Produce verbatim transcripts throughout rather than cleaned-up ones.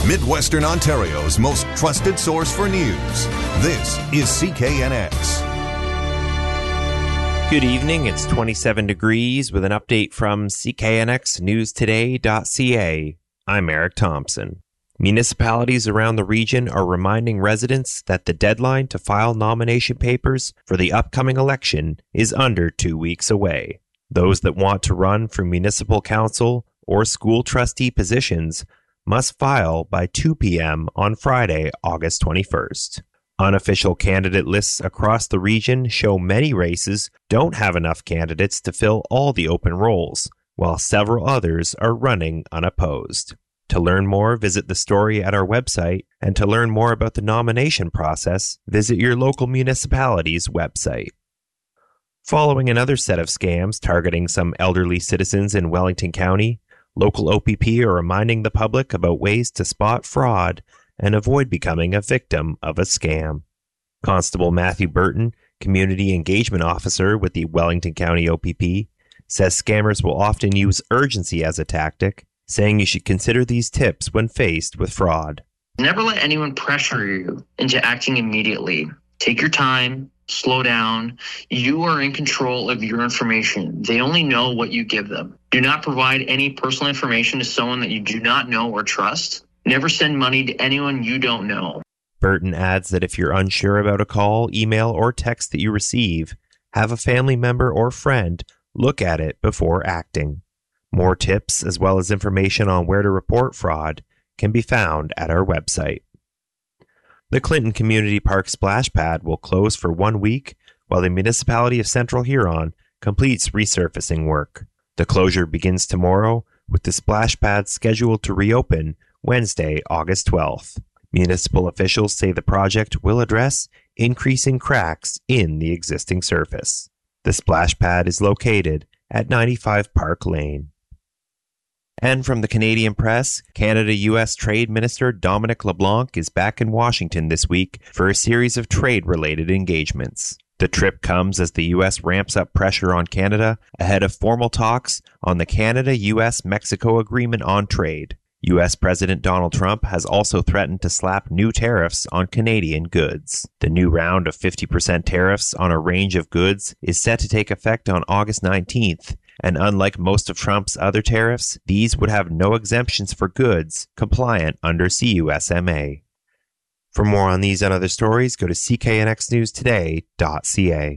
Midwestern Ontario's most trusted source for news. This is C K N X. Good evening. It's twenty-seven degrees with an update from C K N X news today dot c a. I'm Eric Thompson. Municipalities around the region are reminding residents that the deadline to file nomination papers for the upcoming election is under two weeks away. Those that want to run for municipal council or school trustee positions must file by two p.m. on Friday, August twenty-first. Unofficial candidate lists across the region show many races don't have enough candidates to fill all the open roles, while several others are running unopposed. To learn more, visit the story at our website, and to learn more about the nomination process, visit your local municipality's website. Following another set of scams targeting some elderly citizens in Wellington County, local O P P are reminding the public about ways to spot fraud and avoid becoming a victim of a scam. Constable Matthew Burton, Community Engagement Officer with the Wellington County O P P, says scammers will often use urgency as a tactic, saying you should consider these tips when faced with fraud. Never let anyone pressure you into acting immediately. Take your time. Slow down. You are in control of your information. They only know what you give them. Do not provide any personal information to someone that you do not know or trust. Never send money to anyone you don't know. Burton adds that if you're unsure about a call, email, or text that you receive, have a family member or friend look at it before acting. More tips, as well as information on where to report fraud, can be found at our website. The Clinton Community Park splash pad will close for one week while the municipality of Central Huron completes resurfacing work. The closure begins tomorrow, with the splash pad scheduled to reopen Wednesday, August twelfth. Municipal officials say the project will address increasing cracks in the existing surface. The splash pad is located at ninety-five Park Lane. And from the Canadian press, Canada-U S Trade Minister Dominic LeBlanc is back in Washington this week for a series of trade-related engagements. The trip comes as the U S ramps up pressure on Canada ahead of formal talks on the Canada-U S Mexico Agreement on Trade. U S President Donald Trump has also threatened to slap new tariffs on Canadian goods. The new round of fifty percent tariffs on a range of goods is set to take effect on August nineteenth, and unlike most of Trump's other tariffs, these would have no exemptions for goods compliant under C U S M A. For more on these and other stories, go to C K N X news today dot c a.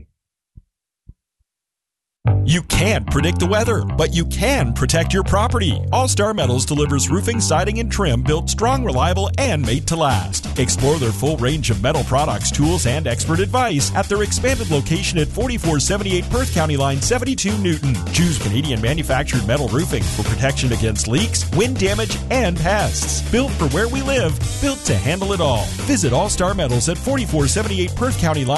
You can't predict the weather, but you can protect your property. All Star Metals delivers roofing, siding, and trim built strong, reliable, and made to last. Explore their full range of metal products, tools, and expert advice at their expanded location at forty-four seventy-eight Perth County Line seventy-two Newton. Choose Canadian manufactured metal roofing for protection against leaks, wind damage, and pests. Built for where we live, built to handle it all. Visit All Star Metals at forty-four seventy-eight Perth County Line